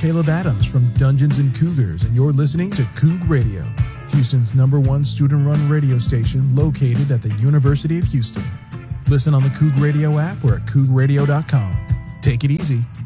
Caleb Adams from Dungeons and Cougars, and you're listening to Coug Radio, Houston's #1 student-run radio station located at the University of Houston. Listen on the Coug Radio app or at cougradio.com. Take it easy.